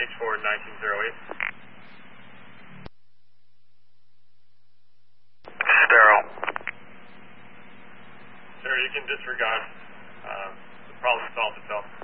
for 1908. Sterile. Sir, you can disregard. The problem solved itself.